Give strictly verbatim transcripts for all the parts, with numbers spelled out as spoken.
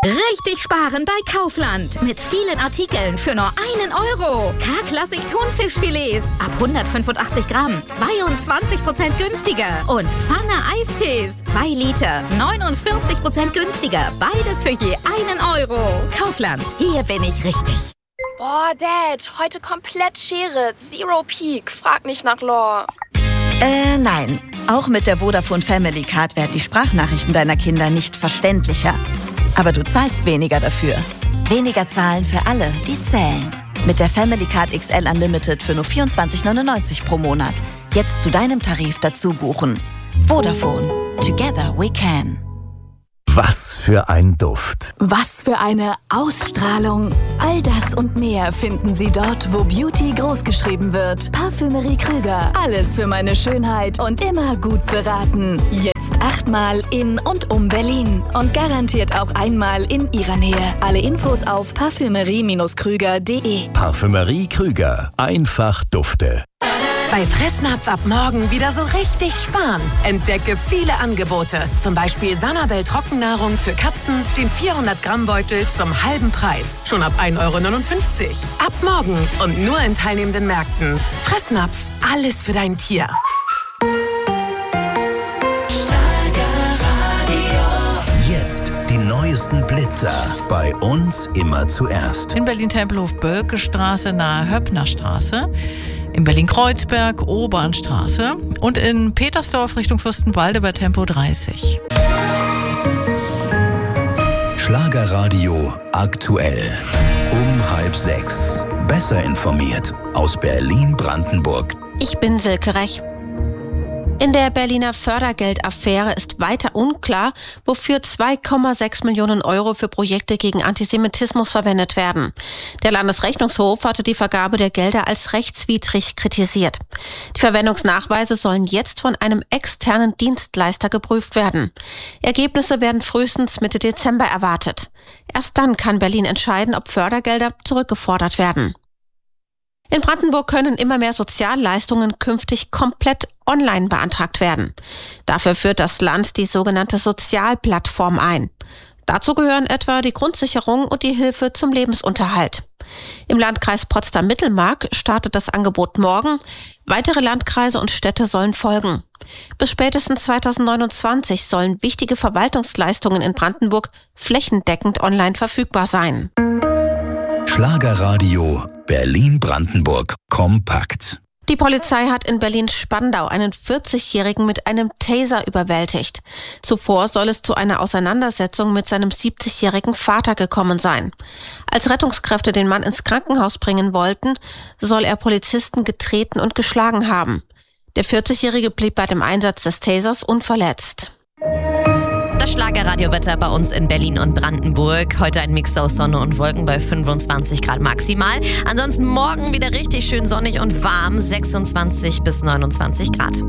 Richtig sparen bei Kaufland. Mit vielen Artikeln für nur einen Euro. K-Klassik Thunfischfilets ab hundertfünfundachtzig Gramm. zweiundzwanzig Prozent günstiger. Und Pfanne Eistees. zwei Liter. neunundvierzig Prozent günstiger. Beides für je einen Euro. Kaufland. Hier bin ich richtig. Boah, Dad. Heute komplett Schere. Zero Peak. Frag nicht nach Lore. Äh, nein. Auch mit der Vodafone Family Card werden die Sprachnachrichten deiner Kinder nicht verständlicher. Aber du zahlst weniger dafür. Weniger zahlen für alle, die zählen. Mit der Family Card X L Unlimited für nur vierundzwanzig neunundneunzig pro Monat. Jetzt zu deinem Tarif dazu buchen. Vodafone. Together we can. Was für ein Duft. Was für eine Ausstrahlung. All das und mehr finden Sie dort, wo Beauty großgeschrieben wird. Parfümerie Krüger. Alles für meine Schönheit und immer gut beraten. Jetzt achtmal in und um Berlin. Und garantiert auch einmal in Ihrer Nähe. Alle Infos auf parfümerie krüger punkt de. Parfümerie Krüger. Einfach Dufte. Bei Fressnapf ab morgen wieder so richtig sparen. Entdecke viele Angebote. Zum Beispiel Sanabel Trockennahrung für Katzen, den vierhundert Gramm Beutel zum halben Preis. Schon ab ein Euro neunundfünfzig. Ab morgen und nur in teilnehmenden Märkten. Fressnapf, alles für dein Tier. Jetzt die neuesten Blitzer. Bei uns immer zuerst. In Berlin-Tempelhof-Bölke-Straße nahe Höppnerstraße. In Berlin-Kreuzberg, Obernstraße und in Petersdorf Richtung Fürstenwalde bei Tempo dreißig. Schlagerradio aktuell. Um halb sechs. Besser informiert aus Berlin-Brandenburg. Ich bin Silke Rech. In der Berliner Fördergeldaffäre ist weiter unklar, wofür zwei Komma sechs Millionen Euro für Projekte gegen Antisemitismus verwendet werden. Der Landesrechnungshof hatte die Vergabe der Gelder als rechtswidrig kritisiert. Die Verwendungsnachweise sollen jetzt von einem externen Dienstleister geprüft werden. Ergebnisse werden frühestens Mitte Dezember erwartet. Erst dann kann Berlin entscheiden, ob Fördergelder zurückgefordert werden. In Brandenburg können immer mehr Sozialleistungen künftig komplett online beantragt werden. Dafür führt das Land die sogenannte Sozialplattform ein. Dazu gehören etwa die Grundsicherung und die Hilfe zum Lebensunterhalt. Im Landkreis Potsdam-Mittelmark startet das Angebot morgen. Weitere Landkreise und Städte sollen folgen. Bis spätestens zweitausendneunundzwanzig sollen wichtige Verwaltungsleistungen in Brandenburg flächendeckend online verfügbar sein. Schlagerradio Berlin-Brandenburg kompakt. Die Polizei hat in Berlin-Spandau einen vierzigjährigen mit einem Taser überwältigt. Zuvor soll es zu einer Auseinandersetzung mit seinem siebzigjährigen Vater gekommen sein. Als Rettungskräfte den Mann ins Krankenhaus bringen wollten, soll er Polizisten getreten und geschlagen haben. Der vierzigjährige blieb bei dem Einsatz des Tasers unverletzt. Das Schlagerradiowetter bei uns in Berlin und Brandenburg. Heute ein Mix aus Sonne und Wolken bei fünfundzwanzig Grad maximal. Ansonsten morgen wieder richtig schön sonnig und warm, sechsundzwanzig bis neunundzwanzig Grad.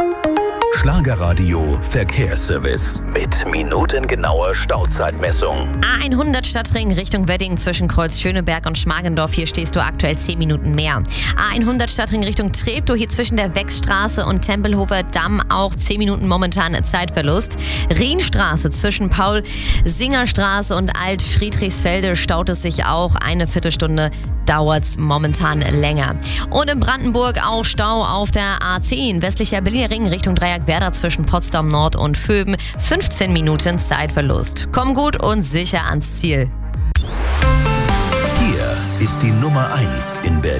Schlagerradio Verkehrsservice mit minutengenauer Stauzeitmessung. A hundert Stadtring Richtung Wedding zwischen Kreuz Schöneberg und Schmargendorf. Hier stehst du aktuell zehn Minuten mehr. A hundert Stadtring Richtung Treptow. Hier zwischen der Wechsstraße und Tempelhofer Damm auch zehn Minuten momentan Zeitverlust. Rienstraße zwischen Paul-Singer-Straße und Alt-Friedrichsfelde staut es sich auch. Eine Viertelstunde dauert es momentan länger. Und in Brandenburg auch Stau auf der A zehn. Westlicher Berliner Ring Richtung Dreieckwerder zwischen Potsdam Nord und Vöben. fünfzehn Minuten Zeitverlust. Komm gut und sicher ans Ziel. Hier ist die Nummer eins in Berlin.